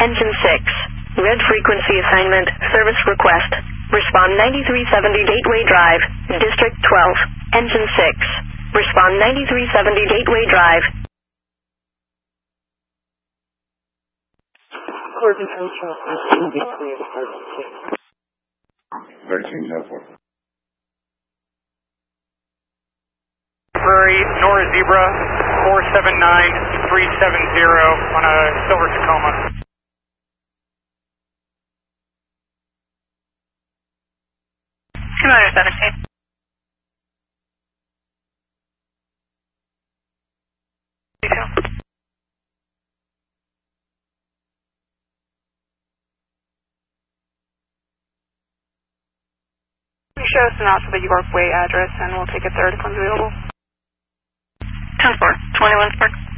Engine 6. Red frequency assignment, service request. Respond 9370 Gateway Drive, District 12. Engine 6. Respond 9370 Gateway Drive. Corbin Central, 1304. Prairie, Nora Zebra, 479370 on a Silver Tacoma. Commander 17. Show us an out to the York Way address and we'll take a third if one's available. 10-4, 21 Spark.